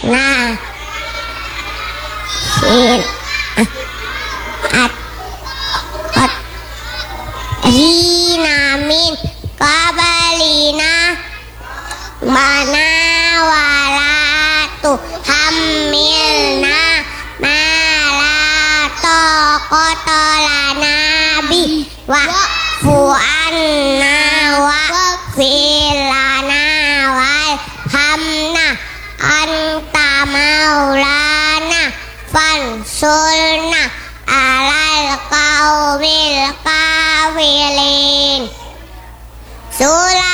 nah sin at at rinamin kabalina mana walatu hamilna malato kotolana bi wa fu'anna wa filana wal hamna anta maulana fansulna alal qaumil kafirin.